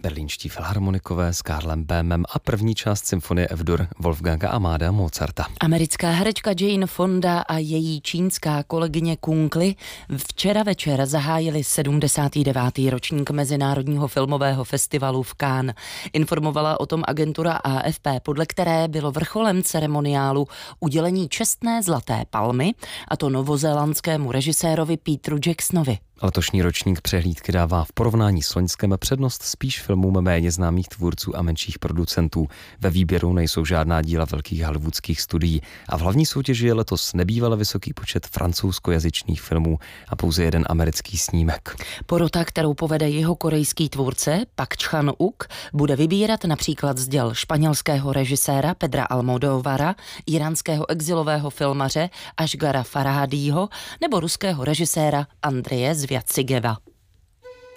berlínští filharmonikové s Karlem Böhmem a první část symfonie F-dur Wolfganga Amadea Mozarta. Americká herečka Jane Fonda a její čínská kolegyně Kung Li včera večer zahájili 79. ročník Mezinárodního filmového festivalu v Cannes. Informovala o tom agentura AFP, podle které bylo vrcholem ceremoniálu udělení čestné zlaté palmy, a to novozélandskému režisérovi Peteru Jacksonovi. Letošní ročník přehlídky dává v porovnání s loňském přednost spíš filmům méně známých tvůrců a menších producentů. Ve výběru nejsou žádná díla velkých hollywoodských studií a v hlavní soutěži je letos nebývale vysoký počet francouzskojazyčných filmů a pouze jeden americký snímek. Porota, kterou povede jihokorejský tvůrce Pak Chan-wook, bude vybírat například z děl španělského režiséra Pedra Almodóvara, iránského exilového filmaře Asghara Farhadího nebo ruského režiséra Andreje Zvětsigeva.